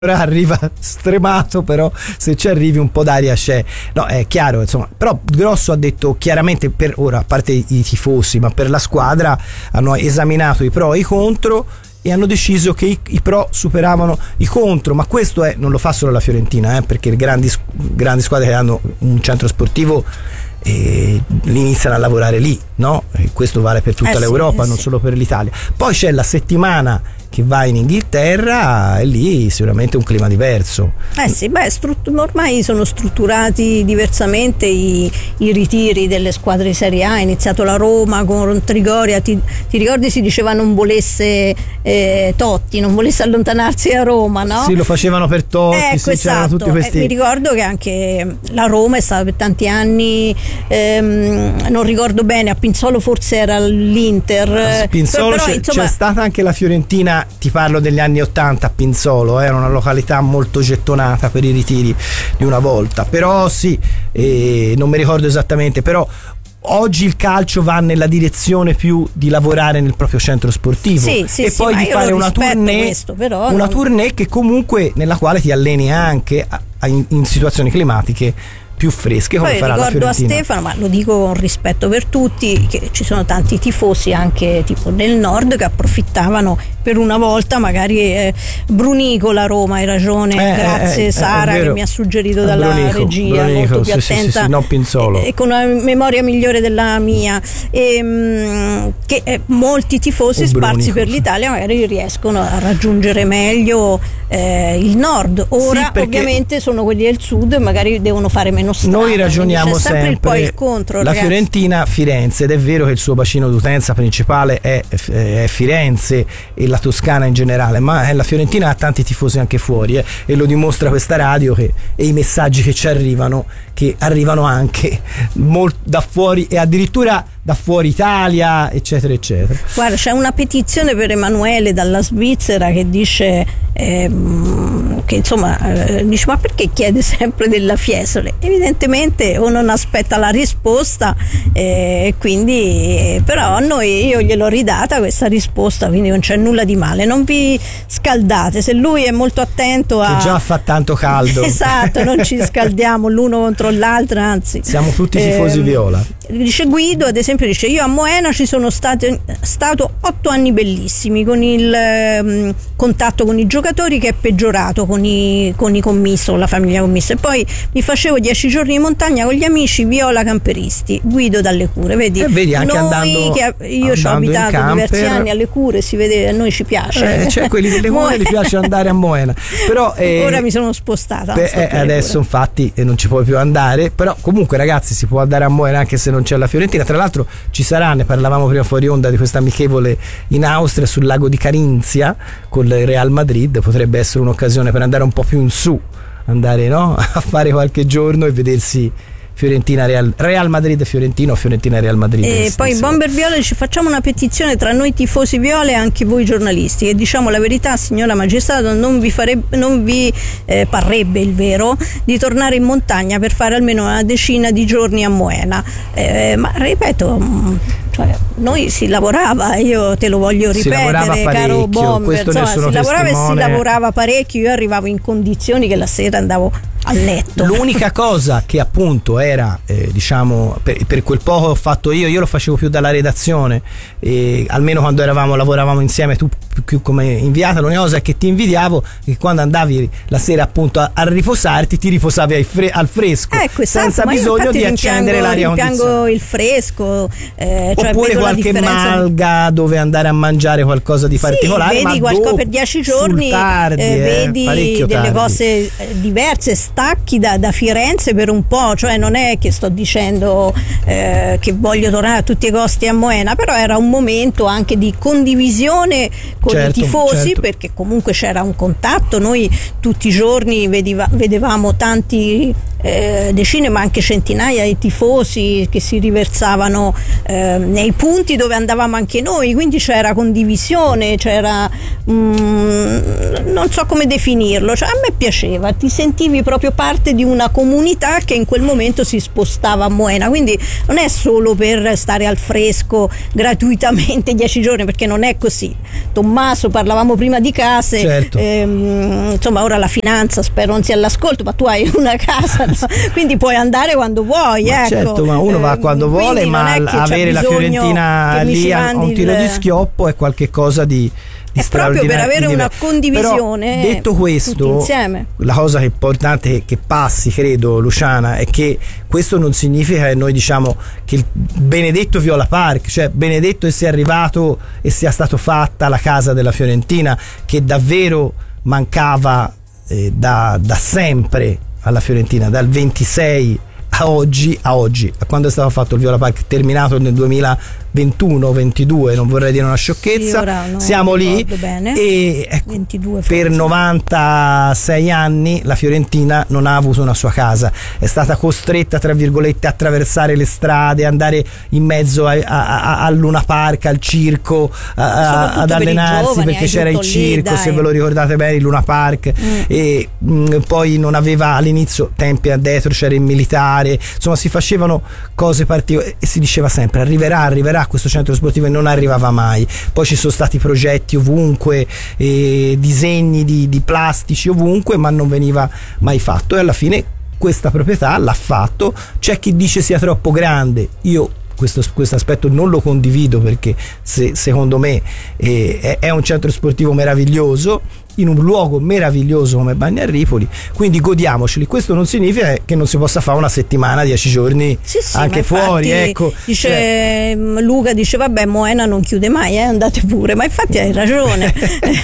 arriva stremato, però se ci arrivi un po' d'aria c'è. No, è chiaro, insomma. Però Grosso ha detto chiaramente, per ora, a parte i tifosi, ma per la squadra hanno esaminato i pro e i contro e hanno deciso che i pro superavano i contro, ma questo non lo fa solo la Fiorentina, perché le grandi squadre che hanno un centro sportivo iniziano a lavorare lì, no? E questo vale per tutta l'Europa, non solo per l'Italia. Poi c'è la settimana che va in Inghilterra e lì sicuramente un clima diverso. Ormai sono strutturati diversamente i ritiri delle squadre di Serie A. È iniziato la Roma con Trigoria, ti ricordi, si diceva non volesse Totti, non volesse allontanarsi da Roma, no? Sì, lo facevano per Totti, c'erano tutti questi. Mi ricordo che anche la Roma è stata per tanti anni, non ricordo bene, a Pinzolo forse era l'Inter. Pinzolo c'è stata anche la Fiorentina. Ti parlo degli anni '80 a Pinzolo, era una località molto gettonata per i ritiri di una volta, però non mi ricordo esattamente, però oggi il calcio va nella direzione più di lavorare nel proprio centro sportivo poi di fare una tournée che comunque nella quale ti alleni anche in situazioni climatiche più fresche, come farà la Fiorentina. Ricordo a Stefano, ma lo dico con rispetto per tutti, che ci sono tanti tifosi anche tipo del nord che approfittavano per una volta, magari Brunico, la Roma, hai ragione, grazie Sara che mi ha suggerito dalla regia, molto più attenta, no, Pinzolo, e con una memoria migliore della mia, che molti tifosi sparsi per l'Italia magari riescono a raggiungere meglio il nord. Ora ovviamente sono quelli del sud e magari devono fare meno strada. Noi ragioniamo sempre il contro, la Fiorentina Firenze, ed è vero che il suo bacino d'utenza principale è Firenze e la Toscana in generale, ma la Fiorentina ha tanti tifosi anche fuori e lo dimostra questa radio e i messaggi che ci arrivano, che arrivano anche da fuori e addirittura da fuori Italia, eccetera eccetera. Guarda, c'è una petizione per Emanuele dalla Svizzera che dice che insomma dice: ma perché chiede sempre della Fiesole? Evidentemente o non aspetta la risposta, quindi però io gliel'ho ridata questa risposta, quindi non c'è nulla di male, non vi scaldate, se lui è molto attento che già fa tanto caldo. Esatto, non ci scaldiamo l'uno contro l'altro, anzi siamo tutti tifosi viola. Dice Guido, ad esempio, dice: io a Moena ci sono stato 8 anni bellissimi, con il contatto con i giocatori che è peggiorato con i commisso, la famiglia commissa, e poi mi facevo 10 giorni in montagna con gli amici viola camperisti. Guido dalle Cure, vedi anche noi io ci ho abitato diversi anni alle Cure, si vede, a noi ci piace, cioè quelli delle Cure gli piace andare a Moena, però ora mi sono spostata adesso infatti non ci puoi più andare, però comunque ragazzi si può andare a Moena anche se non c'è la Fiorentina. Tra l'altro ci sarà, ne parlavamo prima fuori onda, di questa amichevole in Austria sul lago di Carinzia con il Real Madrid. Potrebbe essere un'occasione per andare un po' più in su, andare a fare qualche giorno e vedersi Fiorentina Real Madrid Fiorentina o Fiorentina Real Madrid. E poi Bomber Viola dice: facciamo una petizione tra noi tifosi viola e anche voi giornalisti, e diciamo la verità, signora magistrato, non vi parrebbe il vero di tornare in montagna per fare almeno una decina di giorni a Moena, ma ripeto, cioè, noi si lavorava, io te lo voglio ripetere, caro Bomber, si lavorava parecchio. Io arrivavo in condizioni che la sera andavo a letto. L'unica cosa che appunto era diciamo per quel poco ho fatto io lo facevo più dalla redazione, almeno quando lavoravamo insieme, tu più come inviata. L'unica cosa è che ti invidiavo che quando andavi la sera appunto a riposarti, ti riposavi al fresco, senza bisogno di accendere l'aria condizionata. Piango il fresco, oppure qualche malga dove andare a mangiare qualcosa di particolare, vedi, per 10 giorni vedi delle cose diverse, stacchi da Firenze per un po', cioè non è che sto dicendo che voglio tornare a tutti i costi a Moena, però era un momento anche di condivisione con i tifosi, perché comunque c'era un contatto. Noi tutti i giorni vedevamo tanti decine ma anche centinaia di tifosi che si riversavano nei punti dove andavamo anche noi, quindi c'era condivisione, c'era non so come definirlo, cioè a me piaceva, ti sentivi proprio parte di una comunità che in quel momento si spostava a Moena, quindi non è solo per stare al fresco gratuitamente 10 giorni, perché non è così. Tommaso, parlavamo prima di case, certo. Insomma ora la finanza spero non sia all'ascolto, ma tu hai una casa, no? Quindi puoi andare quando vuoi, ma ecco. Certo, ma uno va quando vuole, ma avere la Fiorentina lì a un tiro di schioppo è qualche cosa di è proprio per avere una condivisione. Però, detto questo, la cosa che è importante che passi, credo, Luciana, è che questo non significa che noi diciamo che il benedetto Viola Park, cioè benedetto che sia arrivato e sia stato fatta la casa della Fiorentina, che davvero mancava da sempre alla Fiorentina, dal 26 a oggi, a quando è stato fatto il Viola Park, terminato nel 2021-22, non vorrei dire una sciocchezza, sì, siamo lì e ecco, 22 per 96 anni la Fiorentina non ha avuto una sua casa, è stata costretta tra virgolette a attraversare le strade, andare in mezzo al Luna Park, al circo, ad allenarsi giovani, perché c'era il circo, se ve lo ricordate bene, il Luna Park, e poi non aveva all'inizio tempi addietro, c'era il militare, insomma si facevano cose particolari e si diceva sempre arriverà questo centro sportivo, e non arrivava mai. Poi ci sono stati progetti ovunque, disegni di plastici ovunque, ma non veniva mai fatto, e alla fine questa proprietà l'ha fatto. C'è chi dice sia troppo grande, io questo aspetto non lo condivido, perché secondo me è un centro sportivo meraviglioso in un luogo meraviglioso come Bagnarripoli, quindi godiamoceli. Questo non significa che non si possa fare una settimana, 10 giorni sì, anche fuori, infatti, ecco. Dice Luca, dice vabbè, Moena non chiude mai, andate pure, ma infatti hai ragione.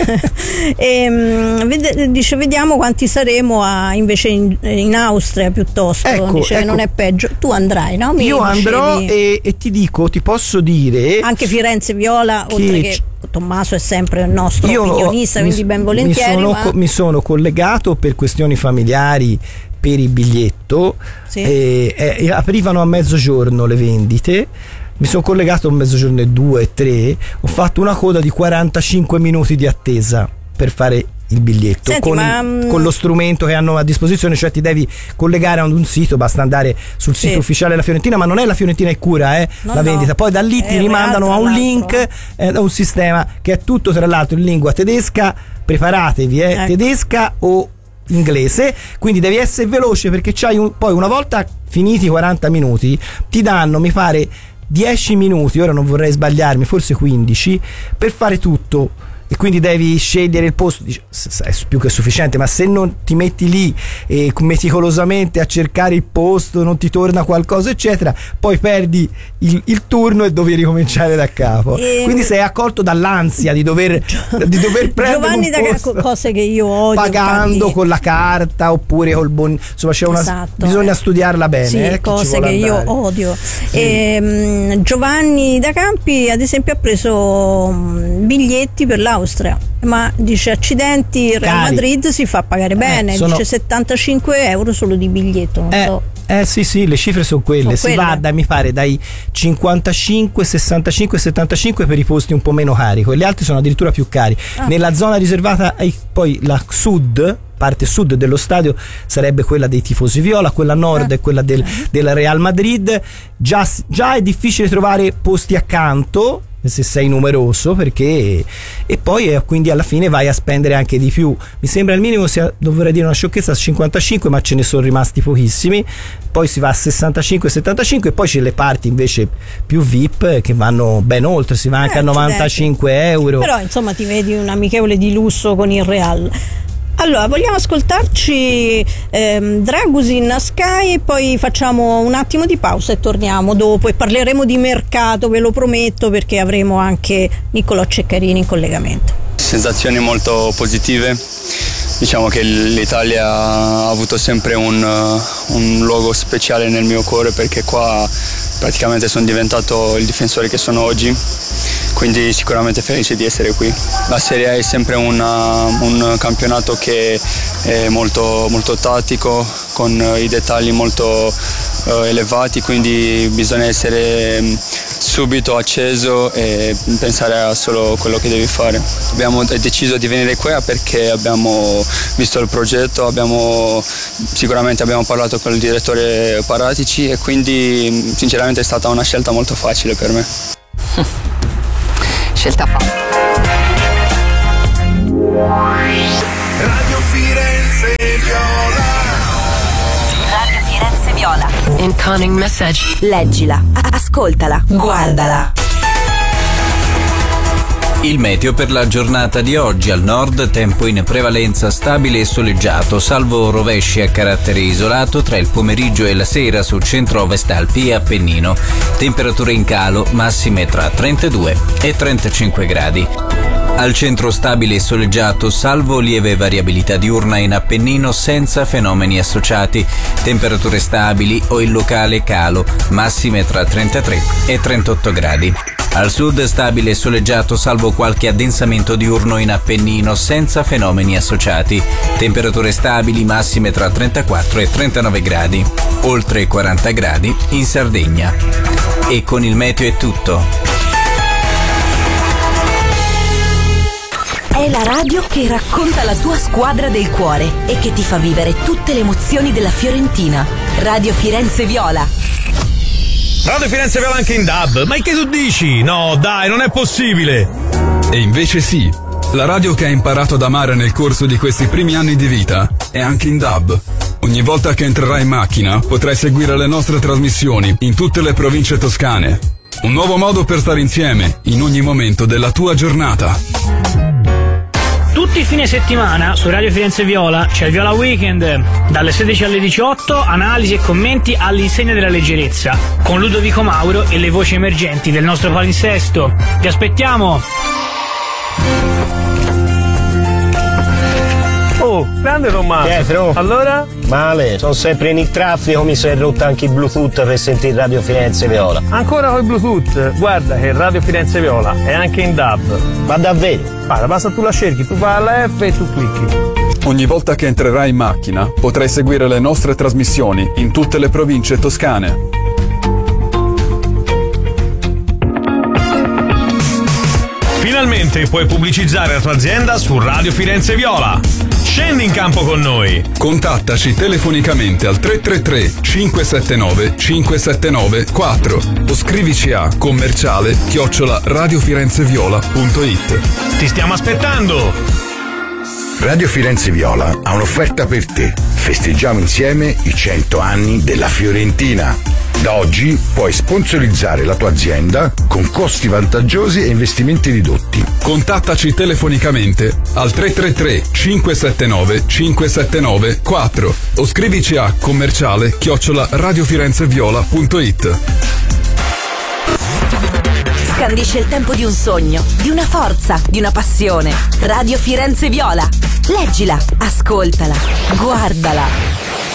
Dice vediamo quanti saremo invece in Austria piuttosto, ecco, dice non è peggio. Tu andrai, no? Io andrò e ti posso dire anche Firenze Viola, oltre che Tommaso è sempre il nostro opinionista, quindi ben volentieri. Mi sono collegato per questioni familiari per il biglietto, sì. Aprivano a mezzogiorno le vendite, mi sono collegato a mezzogiorno e 2 e 3, ho fatto una coda di 45 minuti di attesa per fare il biglietto. Senti, con lo strumento che hanno a disposizione, cioè ti devi collegare ad un sito, basta andare sul sito ufficiale della Fiorentina, ma non è la Fiorentina che cura la vendita, poi da lì ti rimandano a un link, a un sistema che è tutto tra l'altro in lingua tedesca, preparatevi, tedesca o inglese, quindi devi essere veloce, perché poi una volta finiti i 40 minuti ti danno, mi pare, 10 minuti, ora non vorrei sbagliarmi, forse 15, per fare tutto. E quindi devi scegliere il posto, è più che sufficiente, ma se non ti metti lì meticolosamente a cercare il posto, non ti torna qualcosa eccetera, poi perdi il turno e devi ricominciare da capo, quindi sei accolto dall'ansia di dover prendere Giovanni, un posto, cose che io odio, pagando infatti, con la carta oppure col insomma c'è bisogna studiarla bene, sì, cose che io odio, sì. Giovanni da Campi ad esempio ha preso biglietti per l'Austria, ma dice accidenti, il Real Madrid si fa pagare bene, dice 75 euro solo di biglietto, non so. Sì, le cifre sono quelle. Si va mi pare dai 55, 65, 75 per i posti un po' meno cari, quelli altri sono addirittura più cari. Nella zona riservata poi la parte sud dello stadio sarebbe quella dei tifosi viola, quella nord è quella del Real Madrid. Già è difficile trovare posti accanto se sei numeroso, perché e poi quindi alla fine vai a spendere anche di più. Mi sembra il minimo sia, dovrei dire una sciocchezza, 55, ma ce ne sono rimasti pochissimi. Poi si va a 65, 75 e poi c'è le parti invece più VIP che vanno ben oltre, si va anche a 95 euro. Però insomma ti vedi un amichevole di lusso con il Real. Allora, vogliamo ascoltarci Dragusin a Sky e poi facciamo un attimo di pausa e torniamo dopo e parleremo di mercato, ve lo prometto, perché avremo anche Niccolò Ceccarini in collegamento. Sensazioni molto positive, diciamo che l'Italia ha avuto sempre un luogo speciale nel mio cuore, perché qua praticamente sono diventato il difensore che sono oggi. quindi sicuramente felice di essere qui. La Serie A è sempre un campionato che è molto, molto tattico, con i dettagli molto elevati, quindi bisogna essere subito acceso e pensare a solo quello che devi fare. Abbiamo deciso di venire qui perché abbiamo visto il progetto, sicuramente abbiamo parlato con il direttore Paratici e quindi sinceramente è stata una scelta molto facile per me. Scelta fatta. Radio Firenze Viola. Radio Firenze Viola. Incoming message. Leggila, ascoltala, guardala. Il meteo per la giornata di oggi: al nord tempo in prevalenza stabile e soleggiato, salvo rovesci a carattere isolato tra il pomeriggio e la sera su centro-ovest Alpi e Appennino. Temperature in calo, massime tra 32 e 35 gradi. Al centro stabile e soleggiato, salvo lieve variabilità diurna in Appennino senza fenomeni associati. Temperature stabili o in locale calo, massime tra 33 e 38 gradi. Al sud stabile e soleggiato, salvo qualche addensamento diurno in Appennino senza fenomeni associati. Temperature stabili, massime tra 34 e 39 gradi. Oltre 40 gradi in Sardegna. E con il meteo è tutto. È la radio che racconta la tua squadra del cuore e che ti fa vivere tutte le emozioni della Fiorentina. Radio Firenze Viola. Radio Firenze Viola anche in DAB. Ma che tu dici? No, dai, non è possibile. E invece sì. La radio che hai imparato ad amare nel corso di questi primi anni di vita è anche in DAB. Ogni volta che entrerai in macchina potrai seguire le nostre trasmissioni in tutte le province toscane. Un nuovo modo per stare insieme in ogni momento della tua giornata. Tutti i fine settimana su Radio Firenze Viola c'è il Viola Weekend, dalle 16 alle 18, analisi e commenti all'insegna della leggerezza, con Ludovico Mauro e le voci emergenti del nostro palinsesto. Vi aspettiamo! Oh, grande Tommaso! Pietro? Allora? Male, sono sempre in il traffico, mi si è rotto anche il Bluetooth per sentire Radio Firenze Viola. Ancora con il Bluetooth? Guarda che Radio Firenze Viola è anche in DAB. Ma davvero? Guarda, basta tu la cerchi, tu vai alla F e tu clicchi. Ogni volta che entrerai in macchina potrai seguire le nostre trasmissioni in tutte le province toscane. Finalmente puoi pubblicizzare la tua azienda su Radio Firenze Viola. Scendi in campo con noi. Contattaci telefonicamente al 333 579 579 4 o scrivici a commerciale@radiofirenzeviola.it. Ti stiamo aspettando. Radio Firenze Viola ha un'offerta per te. Festeggiamo insieme i 100 anni della Fiorentina. Da oggi puoi sponsorizzare la tua azienda con costi vantaggiosi e investimenti ridotti. Contattaci telefonicamente al 333 579 579 4 o scrivici a commerciale@radiofirenzeviola.it. Scandisce il tempo di un sogno, di una forza, di una passione. Radio Firenze Viola. Leggila, ascoltala, guardala.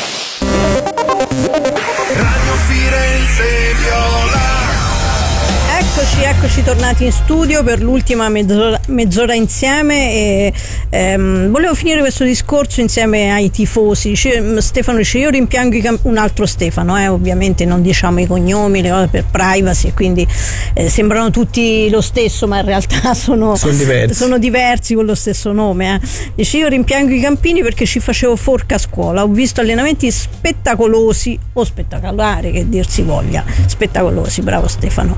Radio Firenze Viola. Eccoci tornati in studio per l'ultima mezz'ora insieme e volevo finire questo discorso insieme ai tifosi. Stefano dice: io rimpiango un altro Stefano, ovviamente non diciamo i cognomi, le cose per privacy, e quindi sembrano tutti lo stesso, ma in realtà sono diversi con lo stesso nome. Dice: io rimpiango i campini perché ci facevo forca a scuola, ho visto allenamenti spettacolosi o spettacolari, che dir si voglia, spettacolosi, bravo Stefano.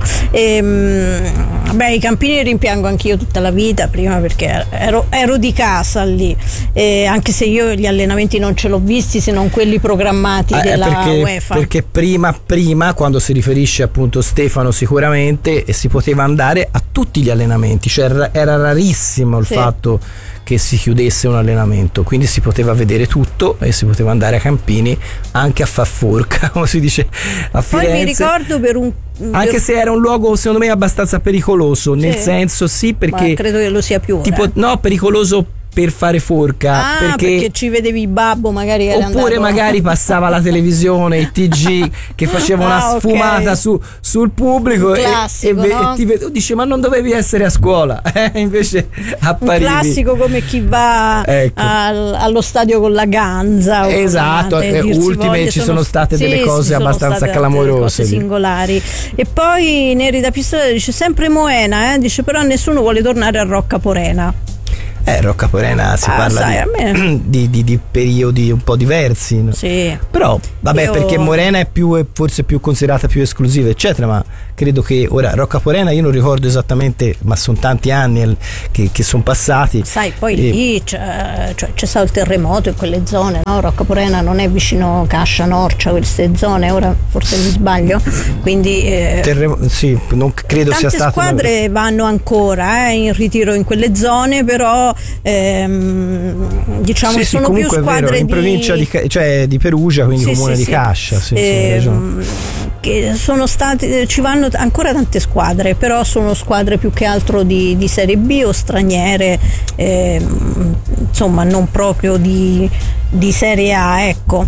I campini li rimpiango anch'io tutta la vita, prima perché ero di casa lì, anche se io gli allenamenti non ce l'ho visti se non quelli programmati della UEFA. Perché prima quando si riferisce appunto Stefano sicuramente si poteva andare a tutti gli allenamenti, cioè era rarissimo il fatto che si chiudesse un allenamento, quindi si poteva vedere tutto e si poteva andare a campini anche a far forca, come si dice a Firenze. Poi mi ricordo anche se era un luogo secondo me abbastanza pericoloso, nel senso perché ma credo che lo sia più pericoloso per fare forca, perché ci vedevi babbo magari era oppure andato... magari passava la televisione, il TG che faceva una sfumata sul pubblico classico, no? e dice ma non dovevi essere a scuola, invece apparivi. Un classico come chi va allo stadio con la ganza, esatto, ultime ci sono state delle cose abbastanza clamorose, cose singolari. E poi Neri da Pistola dice sempre Moena, dice però nessuno vuole tornare a Rocca Porena. Rocca Porena si parla di periodi un po' diversi, no? Sì. Però vabbè, perché Morena è forse più considerata più esclusiva eccetera, ma credo che ora Rocca Porena io non ricordo esattamente, ma sono tanti anni che sono passati. Sai, poi lì c'è stato il terremoto in quelle zone, no? Rocca Porena non è vicino Cascia, Norcia, queste zone, ora forse mi sbaglio, quindi sì, non credo sia stato. Tante squadre vanno ancora in ritiro in quelle zone, però diciamo che sono più squadre in provincia di Perugia, quindi comune di Cascia, che sono state, ci vanno ancora tante squadre, però sono squadre più che altro di Serie B o straniere, insomma non proprio di Serie A, ecco.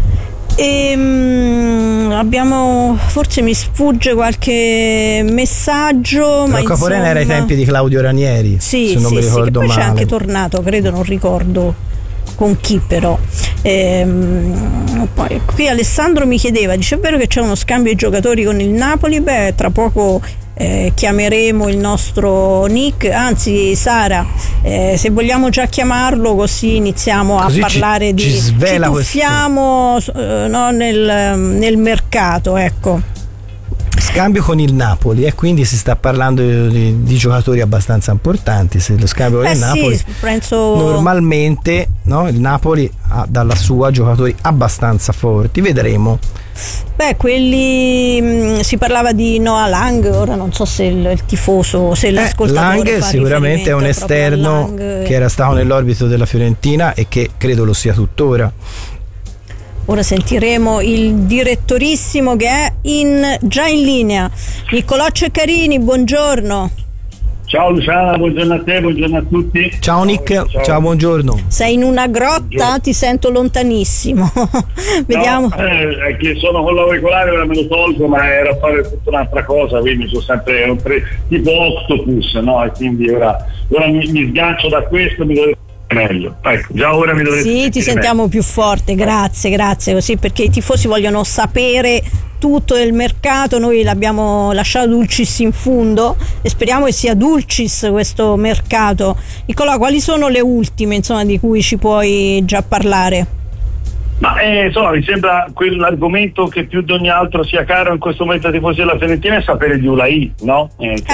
Abbiamo, forse mi sfugge qualche messaggio, ma Rocca Porena era ai tempi di Claudio Ranieri, se non mi ricordo che poi male. C'è anche tornato, credo, non ricordo con chi però. Poi qui Alessandro mi chiedeva, dice: è vero che c'è uno scambio di giocatori con il Napoli? Beh, tra poco chiameremo il nostro Nick, anzi Sara, se vogliamo già chiamarlo, così iniziamo a parlare ci tuffiamo nel mercato, ecco. Scambio con il Napoli, e quindi si sta parlando di giocatori abbastanza importanti. Se lo scambio con il Napoli, penso... normalmente il Napoli ha dalla sua giocatori abbastanza forti, vedremo. Beh, quelli si parlava di Noah Lang, ora non so se il tifoso, se l'ascoltatore Lang sicuramente è un esterno che era stato nell'orbito della Fiorentina e che credo lo sia tuttora. Ora sentiremo il direttorissimo che è già in linea. Niccolò Ceccarini, buongiorno. Ciao Luciana, buongiorno a te, buongiorno a tutti. Ciao Nick, ciao buongiorno. Sei in una grotta? Ti sento lontanissimo. Vediamo. No, è che sono con l'auricolare, ora me lo tolgo, ma era a fare tutta un'altra cosa, quindi sono sempre tipo octopus, no? E quindi ora mi sgancio da questo, mi dovete meglio. Ecco, già ora mi dovrete Sì, ti sentiamo più forte, grazie, così, perché i tifosi vogliono sapere tutto del mercato. Noi l'abbiamo lasciato Dulcis in fondo e speriamo che sia Dulcis questo mercato. Nicolò, quali sono le ultime, insomma, di cui ci puoi già parlare? Ma insomma, mi sembra quell'argomento che più di ogni altro sia caro in questo momento ai tifosi della Fiorentina è sapere di Ulai, no?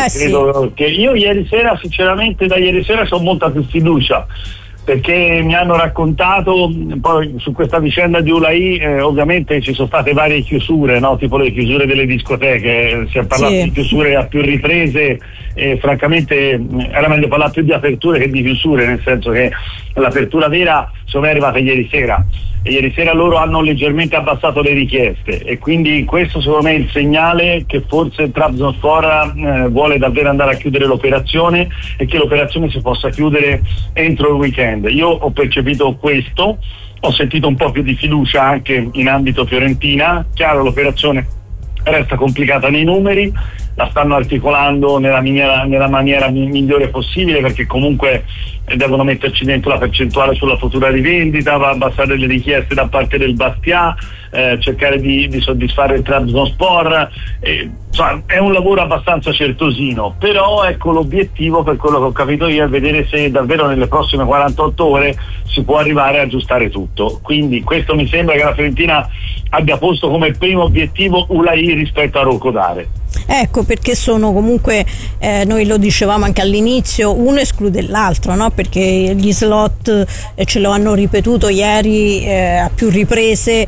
Credo che io ieri sera, sinceramente, da ieri sera ho molta più fiducia, perché mi hanno raccontato poi su questa vicenda di Ulai, ovviamente ci sono state varie chiusure, no? Tipo le chiusure delle discoteche, si è parlato di chiusure a più riprese, e francamente era meglio parlare più di aperture che di chiusure, nel senso che l'apertura vera secondo me è arrivata ieri sera, e ieri sera loro hanno leggermente abbassato le richieste, e quindi questo secondo me è il segnale che forse Trabzonspor vuole davvero andare a chiudere l'operazione, e che l'operazione si possa chiudere entro il weekend. Io ho percepito questo, ho sentito un po' più di fiducia anche in ambito Fiorentina. Chiaro, l'operazione resta complicata nei numeri, la stanno articolando nella maniera migliore possibile, perché comunque devono metterci dentro la percentuale sulla futura rivendita, va a abbassare le richieste da parte del Bastia, cercare di soddisfare il Trabzonspor, insomma, è un lavoro abbastanza certosino, però ecco, l'obiettivo, per quello che ho capito io, è vedere se davvero nelle prossime 48 ore si può arrivare a aggiustare tutto. Quindi questo mi sembra che la Fiorentina abbia posto come primo obiettivo Ulai rispetto a Rocco Dare. Ecco, perché sono comunque, noi lo dicevamo anche all'inizio, uno esclude l'altro, no? Perché gli slot ce lo hanno ripetuto ieri a più riprese,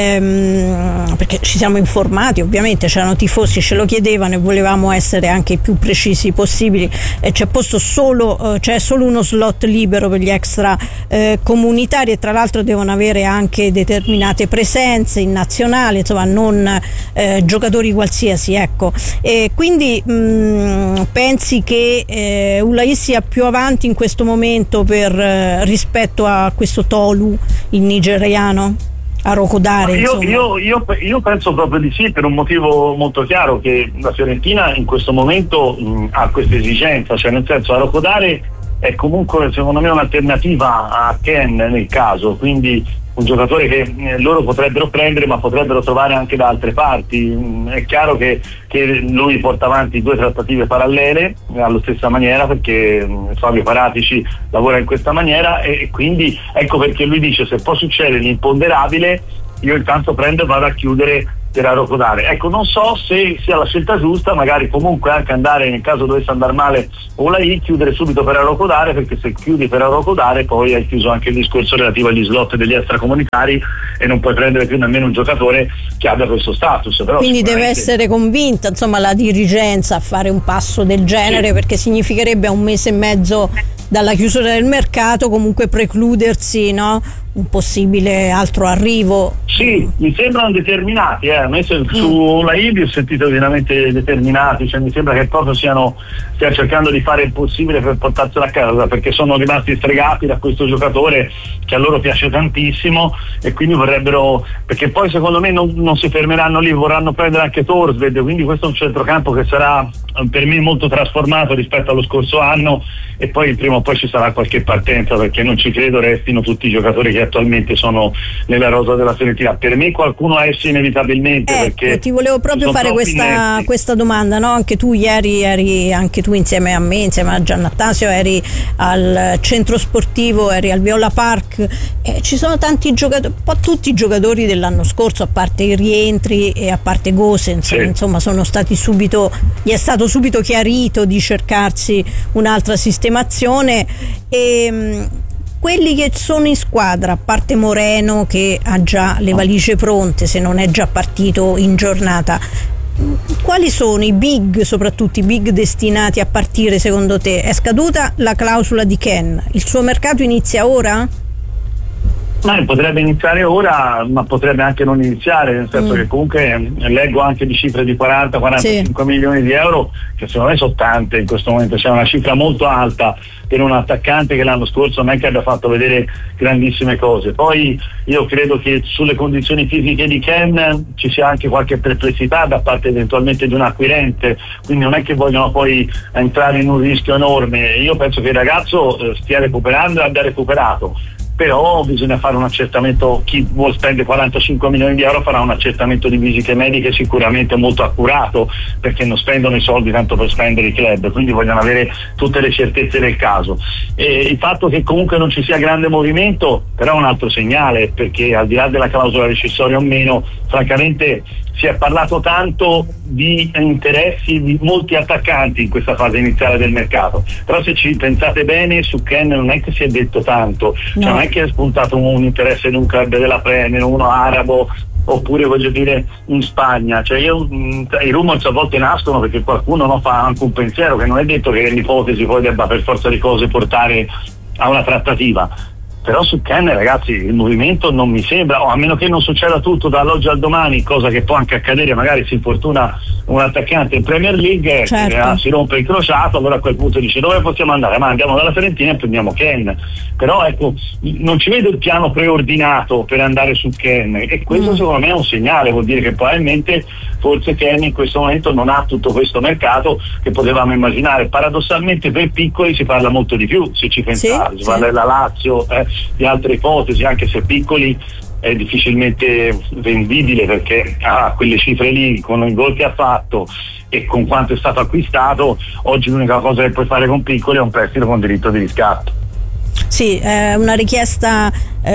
perché ci siamo informati, ovviamente c'erano tifosi, ce lo chiedevano e volevamo essere anche i più precisi possibili. C'è solo uno slot libero per gli extra comunitari, e tra l'altro devono avere anche determinate presenze in nazionale, insomma non giocatori qualsiasi, ecco. vero. E quindi pensi che Ulai sia più avanti in questo momento rispetto a questo Tolu, il nigeriano? A Rokodare, io penso proprio di sì, per un motivo molto chiaro, che la Fiorentina in questo momento ha questa esigenza, cioè nel senso, a Rokodare è comunque secondo me un'alternativa a Ken nel caso, quindi un giocatore che loro potrebbero prendere ma potrebbero trovare anche da altre parti. È chiaro che lui porta avanti 2 trattative parallele alla stessa maniera, perché Fabio Paratici lavora in questa maniera, e quindi ecco perché lui dice: se può succedere l'imponderabile, io intanto prendo e vado a chiudere per Rokodare. Ecco, non so se sia la scelta giusta, magari comunque anche andare, nel caso dovesse andare male Ulai, chiudere subito per Rokodare, perché se chiudi per Rokodare poi hai chiuso anche il discorso relativo agli slot degli extracomunitari e non puoi prendere più nemmeno un giocatore che abbia questo status. Però quindi deve essere convinta, insomma, la dirigenza a fare un passo del genere, sì, perché significherebbe a 1 mese e mezzo dalla chiusura del mercato comunque precludersi, no, un possibile altro arrivo. Sì, mi sembrano determinati, a me su Ulai ho sentito veramente determinati, cioè mi sembra che proprio stiano cercando di fare il possibile per portarsela a casa, perché sono rimasti stregati da questo giocatore che a loro piace tantissimo, e quindi vorrebbero, perché poi secondo me non si fermeranno lì, vorranno prendere anche Thorstvedt, quindi questo è un centrocampo che sarà per me molto trasformato rispetto allo scorso anno, e poi prima o poi ci sarà qualche partenza, perché non ci credo restino tutti i giocatori che attualmente sono nella rosa della Fiorentina. Per me qualcuno esce inevitabilmente, perché ti volevo proprio fare questa domanda, no? Anche tu ieri eri, anche tu insieme a me, insieme a Giannattasio, eri al centro sportivo, eri al Viola Park, ci sono tanti giocatori, un po' tutti i giocatori dell'anno scorso, a parte i rientri e a parte Gosens, sì, insomma sono stati gli è stato subito chiarito di cercarsi un'altra sistemazione, e quelli che sono in squadra, a parte Moreno che ha già le valigie pronte se non è già partito in giornata, quali sono i big, soprattutto i big destinati a partire secondo te? È scaduta la clausola di Ken, il suo mercato inizia ora? Potrebbe iniziare ora, ma potrebbe anche non iniziare, nel senso che comunque leggo anche di cifre di 40-45 milioni di euro, che secondo me sono tante in questo momento, c'è una cifra molto alta per un attaccante che l'anno scorso non è che abbia fatto vedere grandissime cose. Poi io credo che sulle condizioni fisiche di Ken ci sia anche qualche perplessità da parte eventualmente di un acquirente, quindi non è che vogliono poi entrare in un rischio enorme. Io penso che il ragazzo stia recuperando e abbia recuperato, però bisogna fare un accertamento. Chi vuol spendere 45 milioni di euro farà un accertamento di visite mediche sicuramente molto accurato, perché non spendono i soldi tanto per spendere i club, quindi vogliono avere tutte le certezze del caso. E il fatto che comunque non ci sia grande movimento però è un altro segnale, perché al di là della clausola rescissoria o meno, francamente si è parlato tanto di interessi di molti attaccanti in questa fase iniziale del mercato, però se ci pensate bene su Ken non è che si è detto tanto, no. Cioè non è che è spuntato un interesse in un club della Premier, uno arabo, oppure voglio dire in Spagna, cioè i rumors a volte nascono perché qualcuno fa anche un pensiero, che non è detto che l'ipotesi poi debba per forza di cose portare a una trattativa. Però su Ken, ragazzi, il movimento non mi sembra, a meno che non succeda tutto dall'oggi al domani, cosa che può anche accadere, magari si infortuna un attaccante in Premier League, certo, si rompe il crociato, allora a quel punto dice: dove possiamo andare? Ma andiamo dalla Fiorentina e prendiamo Ken. Però ecco, non ci vedo il piano preordinato per andare su Ken, e questo secondo me è un segnale, vuol dire che probabilmente forse Ken in questo momento non ha tutto questo mercato che potevamo immaginare. Paradossalmente per piccoli si parla molto di più, se ci pensate, si parla della Lazio, di altre ipotesi, anche se piccoli è difficilmente vendibile, perché quelle cifre lì, con il gol che ha fatto e con quanto è stato acquistato, oggi l'unica cosa che puoi fare con piccoli è un prestito con diritto di riscatto. Sì, è una richiesta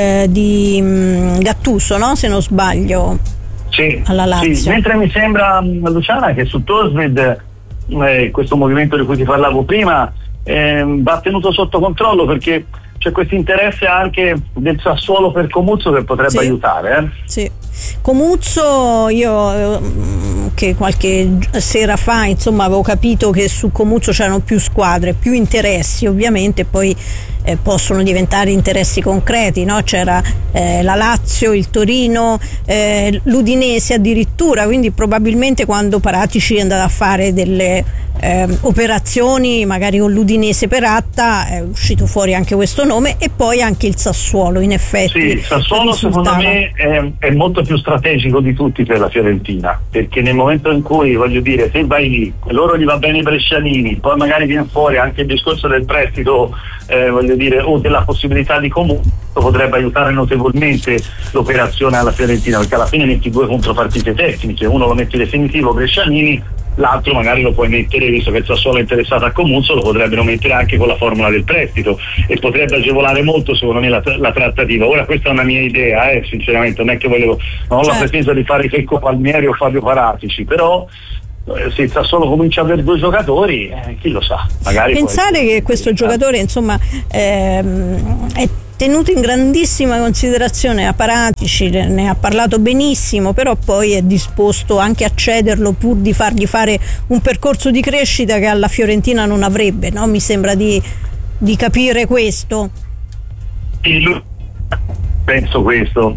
di Gattuso, no? Se non sbaglio, sì, alla Lazio. Sì, mentre mi sembra, Luciana, che su Thorstvedt questo movimento di cui ti parlavo prima va tenuto sotto controllo, perché c'è questo interesse anche del Sassuolo per Comuzzo che potrebbe aiutare. Sì. Comuzzo, io che qualche sera fa insomma avevo capito che su Comuzzo c'erano più squadre, più interessi ovviamente, poi possono diventare interessi concreti, no? C'era la Lazio, il Torino, l'Udinese addirittura, quindi probabilmente quando Paratici è andato a fare delle operazioni magari con l'Udinese per Atta è uscito fuori anche questo nome, e poi anche il Sassuolo, in effetti. Sì, il Sassuolo secondo me è molto più strategico di tutti per la Fiorentina, perché nel momento in cui, voglio dire, se vai lì, loro gli va bene i brescianini, poi magari viene fuori anche il discorso del prestito, voglio dire, o della possibilità di comunque, potrebbe aiutare notevolmente l'operazione alla Fiorentina, perché alla fine metti 2 contropartite tecniche, uno lo metti definitivo Brescianini, l'altro magari lo puoi mettere, visto che il Sassuolo è interessato a Comuzzo, lo potrebbero mettere anche con la formula del prestito, e potrebbe agevolare molto secondo me la trattativa. Ora questa è una mia idea, sinceramente, non è che non ho la pretesa di fare Checco Palmieri o Fabio Paratici, però se il Sassuolo comincia a avere 2 giocatori, chi lo sa, magari pensare che questo giocatore insomma è tenuto in grandissima considerazione a Paratici, ne ha parlato benissimo, però poi è disposto anche a cederlo pur di fargli fare un percorso di crescita che alla Fiorentina non avrebbe, no? Mi sembra di capire questo. Penso questo.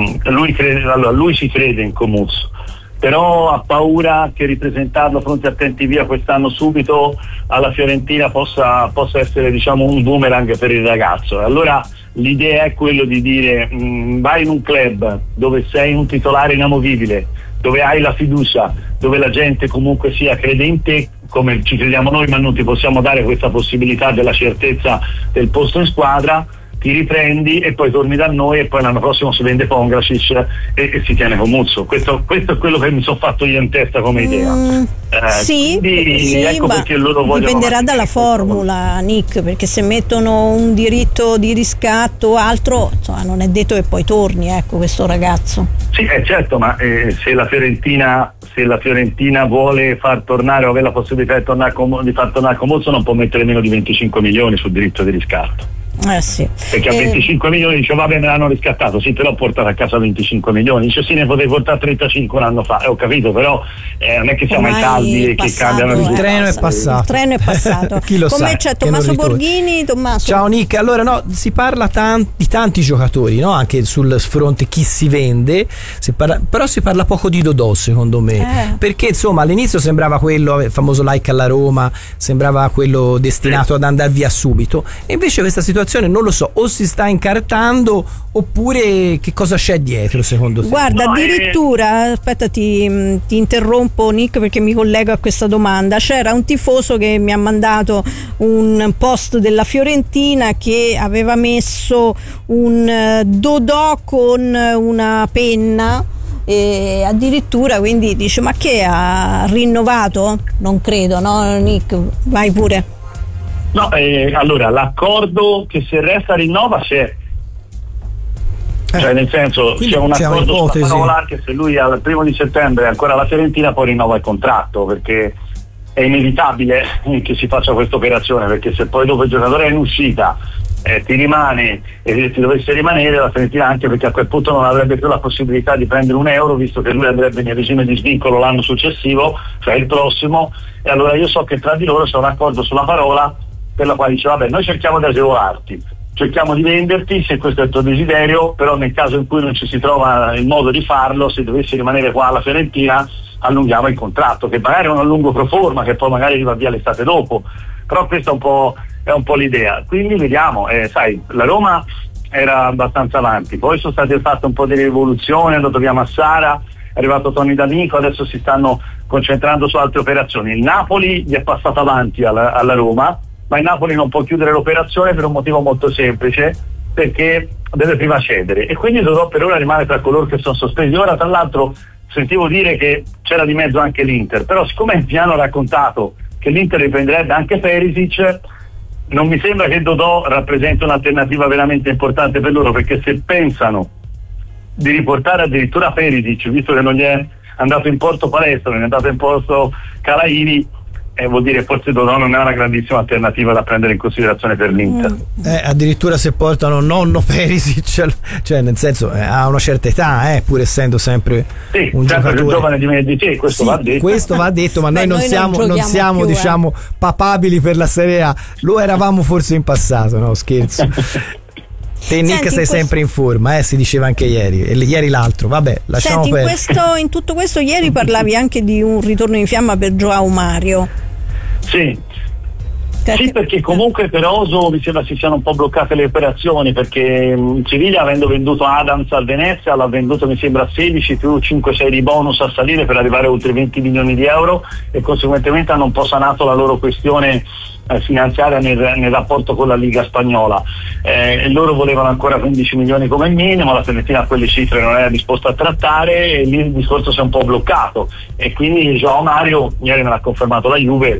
Lui ci crede in Comuzzo, però ha paura che ripresentarlo fronte a Tenti Via quest'anno subito alla Fiorentina possa essere, diciamo, un boomerang per il ragazzo. Allora l'idea è quello di dire vai in un club dove sei un titolare inamovibile, dove hai la fiducia, dove la gente comunque sia crede in te come ci crediamo noi, ma non ti possiamo dare questa possibilità della certezza del posto in squadra, ti riprendi e poi torni da noi, e poi l'anno prossimo si vende Pongracic e si tiene Comuzzo. Questo è quello che mi sono fatto io in testa come idea. Sì, ecco ma perché loro vogliono dipenderà dalla formula, Nick, perché se mettono un diritto di riscatto o altro, insomma, non è detto che poi torni, ecco, questo ragazzo. Sì, certo, ma se la Fiorentina vuole far tornare o avere la possibilità di far tornare Comuzzo, non può mettere meno di 25 milioni sul diritto di riscatto. Sì. Perché a 25 milioni dice vabbè, me l'hanno riscattato, sì, però ho portato a casa 25 milioni, dice sì, ne potevi portare 35 un anno fa, ho capito, però non è che siamo ai caldi e che cambiano il treno è passato. Chi lo con sa, me c'è Tommaso Borghini. Tommaso, ciao Nick. Allora, no, si parla di tanti giocatori, no? Anche sul fronte chi si vende, però si parla poco di Dodò, secondo me, perché insomma all'inizio sembrava quello, il famoso like alla Roma, sembrava quello destinato ad andare via subito, e invece questa situazione non lo so, o si sta incartando oppure che cosa c'è dietro secondo te? Guarda, addirittura aspetta, ti interrompo Nick perché mi collego a questa domanda. C'era un tifoso che mi ha mandato un post della Fiorentina che aveva messo un Dodò con una penna, e addirittura quindi dice ma che ha rinnovato? Non credo, no Nick? Vai pure. No, allora l'accordo che se resta rinnova c'è, cioè nel senso c'è un accordo sulla parola che se lui al 1° settembre è ancora alla Fiorentina poi rinnova il contratto, perché è inevitabile che si faccia questa operazione, perché se poi dopo il giocatore è in uscita ti rimane e ti dovesse rimanere la Fiorentina, anche perché a quel punto non avrebbe più la possibilità di prendere €1, visto che lui andrebbe in regime di svincolo l'anno successivo, cioè il prossimo, e allora io so che tra di loro c'è un accordo sulla parola per la quale dice vabbè, noi cerchiamo di agevolarti, cerchiamo di venderti se questo è il tuo desiderio, però nel caso in cui non ci si trova il modo di farlo, se dovessi rimanere qua alla Fiorentina allunghiamo il contratto, che magari è un allungo pro forma che poi magari va via l'estate dopo, però questa è un po' l'idea. Quindi vediamo, sai, la Roma era abbastanza avanti, poi sono state fatte un po' di rivoluzione, è andato via Massara, è arrivato Tony D'Amico, adesso si stanno concentrando su altre operazioni. Il Napoli gli è passato avanti alla Roma, ma il Napoli non può chiudere l'operazione per un motivo molto semplice, perché deve prima cedere, e quindi Dodò per ora rimane tra coloro che sono sospesi. Ora tra l'altro sentivo dire che c'era di mezzo anche l'Inter, però siccome mi hanno raccontato che l'Inter riprenderebbe anche Perisic, non mi sembra che Dodò rappresenti un'alternativa veramente importante per loro, perché se pensano di riportare addirittura Perisic, visto che non gli è andato in porto Palestra, non è andato in porto Calaini, vuol dire forse Donnò non è una grandissima alternativa da prendere in considerazione per l'Inter. Addirittura se portano nonno Perisic, cioè nel senso ha una certa età, pur essendo sempre un giocatore più giovane di te, questo va detto. Questo va detto, ma noi non siamo più, diciamo papabili per la Serie A. Lo eravamo forse in passato, no, scherzo. Te Nick sei sempre in forma, si diceva anche ieri l'altro, vabbè, lasciamo perdere. In tutto questo ieri parlavi anche di un ritorno in fiamma per João Mario. Sì, perché comunque per Oso mi sembra si siano un po' bloccate le operazioni, perché Siviglia, avendo venduto Adams al Venezia, l'ha venduto mi sembra a 16 più 5-6 di bonus a salire per arrivare a oltre 20 milioni di euro, e conseguentemente hanno un po' sanato la loro questione finanziaria nel rapporto con la Liga spagnola. Loro volevano ancora 15 milioni come minimo, la Fiorentina a quelle cifre non era disposta a trattare, e lì il discorso si è un po' bloccato, e quindi João Mario ieri me l'ha confermato la Juve,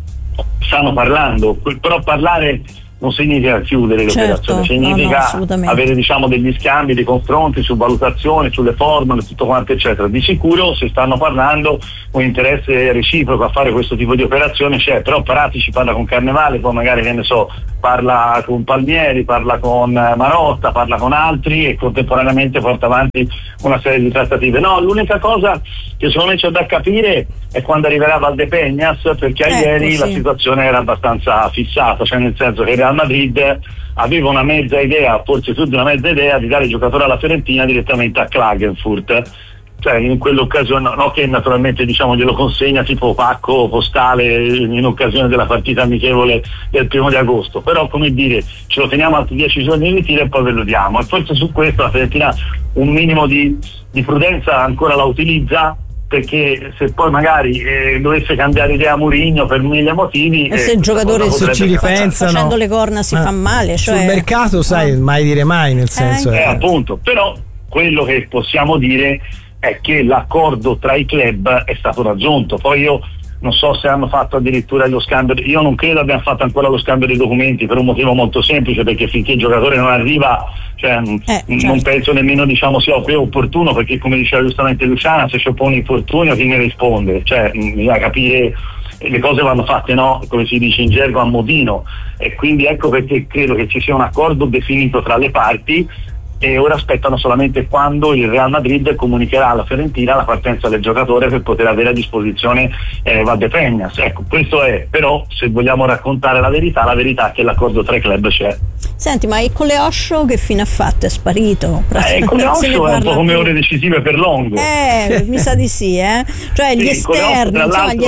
stanno parlando, però parlare non significa chiudere l'operazione, significa avere diciamo degli scambi, dei confronti su valutazioni, sulle formule, tutto quanto eccetera. Di sicuro se stanno parlando un interesse reciproco a fare questo tipo di operazione c'è, però Paratici parla con Carnevale, poi magari che ne so parla con Palmieri, parla con Marotta, parla con altri, e contemporaneamente porta avanti una serie di trattative. No, l'unica cosa che secondo me c'è da capire è quando arriverà Valdepeñas, perché ieri la situazione era abbastanza fissata, cioè nel senso che Real Madrid aveva una mezza idea, forse più di una mezza idea, di dare il giocatore alla Fiorentina direttamente a Klagenfurt, cioè in quell'occasione, no, che naturalmente diciamo glielo consegna tipo pacco postale in occasione della partita amichevole del 1 di agosto, però come dire ce lo teniamo altri 10 giorni di ritiro e poi ve lo diamo, e forse su questo la Fiorentina un minimo di prudenza ancora la utilizza, perché se poi magari dovesse cambiare idea Mourinho per mille motivi, e se il giocatore se ci ripensano facendo le corna si fa male, cioè sul mercato sai mai dire mai, nel senso appunto, però quello che possiamo dire è che l'accordo tra i club è stato raggiunto. Poi io non so se hanno fatto addirittura lo scambio, io non credo abbiano fatto ancora lo scambio dei documenti, per un motivo molto semplice, perché finché il giocatore non arriva, cioè, non penso nemmeno diciamo sia opportuno, perché come diceva giustamente Luciana, se c'è un infortunio chi ne risponde, cioè bisogna capire, le cose vanno fatte, no, come si dice in gergo, a modino, e quindi ecco perché credo che ci sia un accordo definito tra le parti, e ora aspettano solamente quando il Real Madrid comunicherà alla Fiorentina la partenza del giocatore per poter avere a disposizione Valdepeñas. Ecco, questo è, però se vogliamo raccontare la verità è che l'accordo tra i club c'è. Senti, ma il Coleoscio che fine ha fatto? È sparito? Il Coleoscio è un po' come ore decisive per Longo. Mi sa di sì, cioè gli esterni,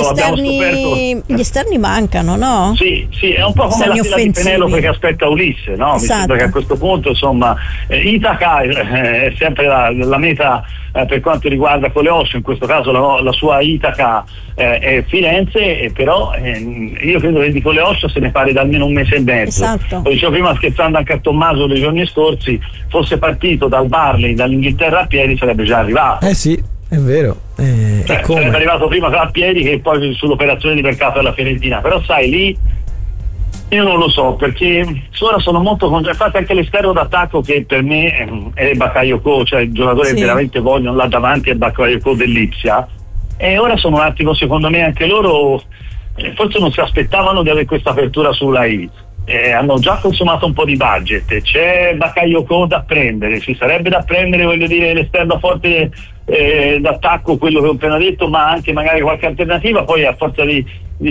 gli esterni mancano, no? Sì, è un po' come la fila di Penelope che aspetta Ulisse, no? Mi sembra che a questo punto, insomma, Itaca è sempre la meta per quanto riguarda Coleoscio, in questo caso la sua Itaca è Firenze, però io credo che di Coleoscio se ne pare da almeno un mese e mezzo. Esatto. Lo dicevo prima scherzando anche a Tommaso nei giorni scorsi, fosse partito dal Barley, dall'Inghilterra a piedi sarebbe già arrivato. Sì, è vero. Sarebbe arrivato prima a piedi che poi sull'operazione di mercato della Fiorentina, però sai lì io non lo so, perché ora sono molto infatti anche l'esterno d'attacco che per me è Bakayoko, cioè il giocatore che veramente vogliono là davanti è Bakayoko dell'Ipsia, e ora sono un attimo, secondo me anche loro forse non si aspettavano di avere questa apertura sulla I. Hanno già consumato un po' di budget, c'è Bakayoko da prendere, ci sarebbe da prendere, voglio dire, l'esterno forte d'attacco, quello che ho appena detto, ma anche magari qualche alternativa, poi a forza di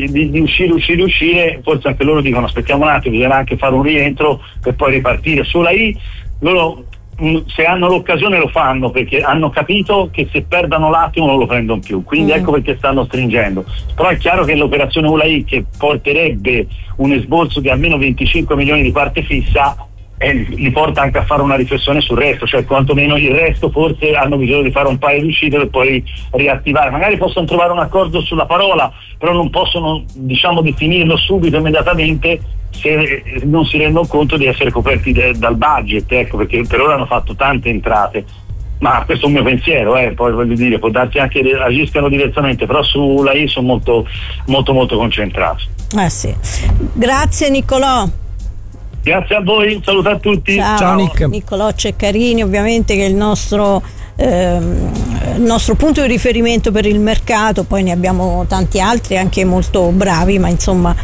uscire, forse anche loro dicono aspettiamo un attimo, bisogna anche fare un rientro per poi ripartire. Sulla I loro se hanno l'occasione lo fanno, perché hanno capito che se perdono l'attimo non lo prendono più, quindi ecco perché stanno stringendo. Però è chiaro che l'operazione ULAI, che porterebbe un esborso di almeno 25 milioni di parte fissa, li porta anche a fare una riflessione sul resto, cioè quantomeno il resto forse hanno bisogno di fare un paio di uscite per poi riattivare, magari possono trovare un accordo sulla parola, però non possono definirlo subito, immediatamente, se non si rendono conto di essere coperti dal budget, ecco, perché per ora hanno fatto tante entrate. Ma questo è un mio pensiero, poi voglio dire, può darsi anche che agiscano diversamente, però sulla I sono molto molto molto concentrati. Sì. Grazie Niccolò. Grazie a voi, un saluto a tutti. Ciao Niccolò Ceccarini, ovviamente, che è il nostro il nostro punto di riferimento per il mercato. Poi ne abbiamo tanti altri anche molto bravi, ma insomma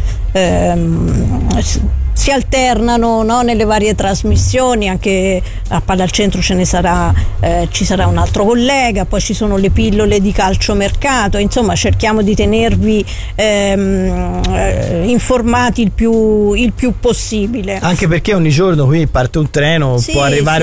si alternano, no, nelle varie trasmissioni. Anche a Palla al Centro ci sarà un altro collega, poi ci sono le pillole di calciomercato. Insomma, cerchiamo di tenervi informati il più possibile, anche perché ogni giorno qui parte un treno, può arrivare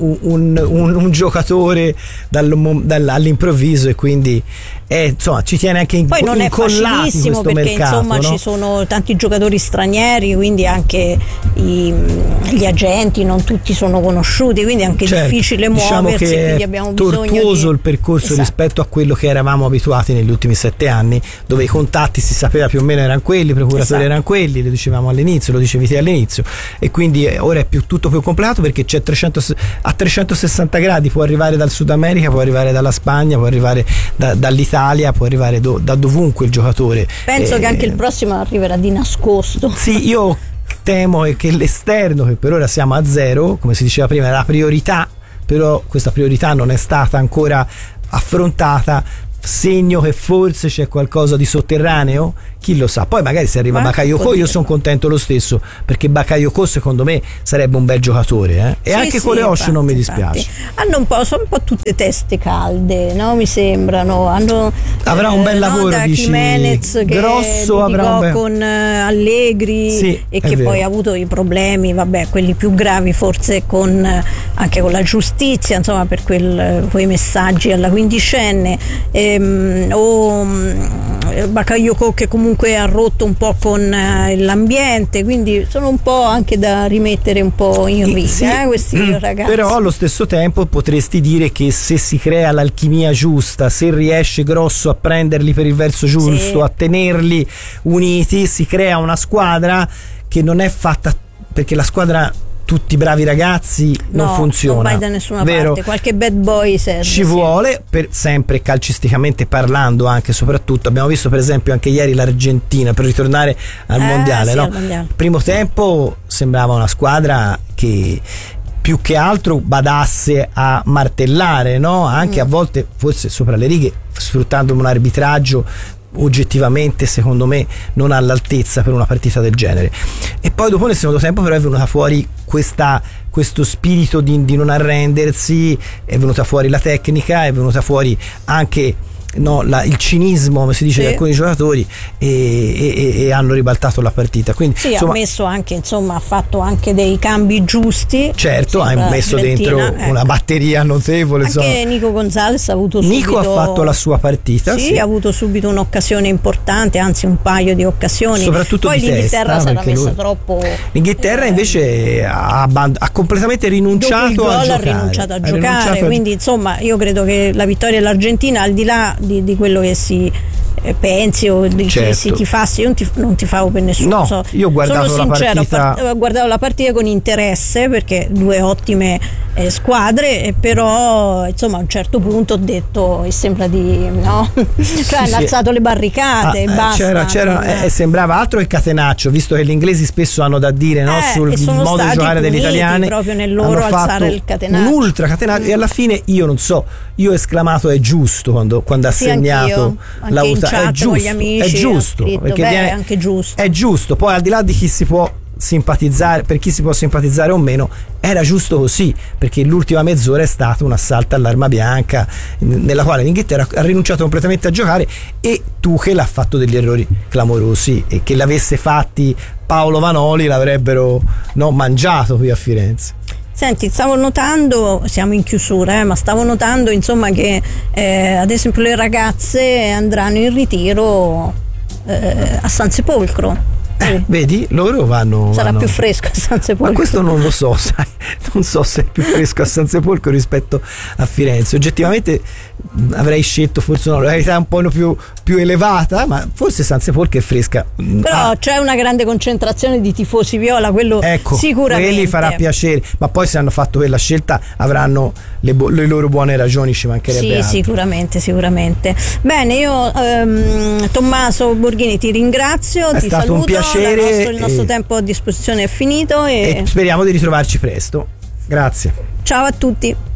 un giocatore all'improvviso, e quindi insomma ci tiene anche poi non è facilissimo, perché mercato, insomma, no? Ci sono tanti giocatori stranieri, quindi anche gli agenti non tutti sono conosciuti, quindi è anche difficile muoversi, che quindi abbiamo bisogno tortuoso il percorso rispetto a quello che eravamo abituati negli ultimi 7 anni, dove i contatti si sapeva più o meno erano quelli, i procuratori erano quelli, lo dicevamo all'inizio, lo dicevi te all'inizio, e quindi ora è tutto più complicato, perché c'è a 360 gradi, può arrivare dal Sud America, può arrivare dalla Spagna, può arrivare dall'Italia, può arrivare da dovunque il giocatore. Penso che anche il prossimo arriverà di nascosto. Sì, io temo che l'esterno, che per ora siamo a 0, come si diceva prima, è la priorità, però questa priorità non è stata ancora affrontata, segno che forse c'è qualcosa di sotterraneo, chi lo sa. Poi magari se arriva Bakayoko, io sono contento lo stesso, perché Bakayoko secondo me sarebbe un bel giocatore, e anche con le Osho non mi dispiace. Sono un po' tutte teste calde, no? Mi sembrano. Avrà un bel lavoro, dici, Jimenez, grosso, avrà con Allegri, e che poi ha avuto i problemi, quelli più gravi forse anche con la giustizia, insomma, per quei messaggi alla quindicenne, o Bakayoko che comunque ha rotto un po' con l'ambiente, quindi sono un po' anche da rimettere un po' in riga, questi ragazzi. Però allo stesso tempo potresti dire che se si crea l'alchimia giusta, se riesce Grosso a prenderli per il verso giusto, a tenerli uniti, si crea una squadra che non è fatta, perché la squadra tutti bravi ragazzi non funziona, non vai da nessuna parte, qualche bad boy serve, ci vuole, sempre calcisticamente parlando, anche soprattutto abbiamo visto per esempio anche ieri l'Argentina, per ritornare al mondiale, no? Mondiale. Primo tempo sembrava una squadra che più che altro badasse a martellare, no? Anche a volte forse sopra le righe, sfruttando un arbitraggio oggettivamente secondo me non all'altezza per una partita del genere. E poi dopo nel secondo tempo però è venuta fuori questo spirito di non arrendersi, è venuta fuori la tecnica, è venuta fuori anche il cinismo, come si dice, di alcuni giocatori, e hanno ribaltato la partita. Quindi ha messo anche, insomma, ha fatto anche dei cambi giusti. Certo, ha messo dentro una batteria notevole. Anche Nico Gonzalez ha avuto subito, ha fatto la sua partita. Ha avuto subito un'occasione importante, anzi un paio di occasioni. Soprattutto poi di l'Inghilterra testa, si era messa troppo. L'Inghilterra invece ha completamente rinunciato a giocare. Quindi insomma io credo che la vittoria dell'Argentina, al di là di quello che si pensi o di che si tifassi, io non tifavo per nessuno. Io ho guardato sono sincero, la partita. ho guardato la partita con interesse, perché due ottime squadre, però insomma a un certo punto ho detto sembra di hanno alzato le barricate, basta. Sembrava altro che catenaccio, visto che gli inglesi spesso hanno da dire sul modo di giocare degli italiani, proprio nel loro alzare il catenaccio, un ultra catenaccio, e alla fine io non so, io ho esclamato è giusto quando ha segnato è giusto, amici, è giusto, perché anche giusto. È giusto, poi al di là di chi si può simpatizzare, per chi si può simpatizzare o meno, era giusto così, perché l'ultima mezz'ora è stato un assalto all'arma bianca nella quale l'Inghilterra ha rinunciato completamente a giocare, e Tuchel ha fatto degli errori clamorosi, e che l'avesse fatti Paolo Vanoli l'avrebbero mangiato qui a Firenze. Senti, stavo notando, siamo in chiusura, ma stavo notando insomma che ad esempio le ragazze andranno in ritiro a San Sepolcro. Vedi, loro sarà più fresco a San Sepolcro. Ma questo non lo so, sai, non so se è più fresco a San Sepolcro rispetto a Firenze. Oggettivamente avrei scelto forse la realtà un po' più elevata, ma forse San Sepolcro è fresca. Però c'è una grande concentrazione di tifosi viola, quello sicuramente. Quelli farà piacere, ma poi se hanno fatto quella scelta avranno le loro buone ragioni, ci mancherebbe altro. Sicuramente. Bene, io Tommaso Borghini ti ringrazio, ti saluto. Un piacere. Il nostro tempo a disposizione è finito e speriamo di ritrovarci presto. Grazie. Ciao a tutti.